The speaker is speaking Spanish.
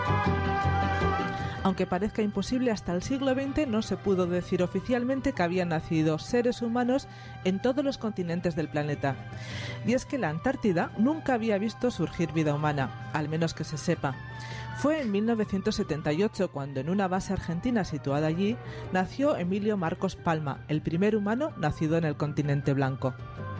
Aunque parezca imposible, hasta el siglo XX no se pudo decir oficialmente que habían nacido seres humanos en todos los continentes del planeta. Y es que la Antártida nunca había visto surgir vida humana, al menos que se sepa. Fue en 1978 cuando en una base argentina situada allí nació Emilio Marcos Palma, el primer humano nacido en el continente blanco.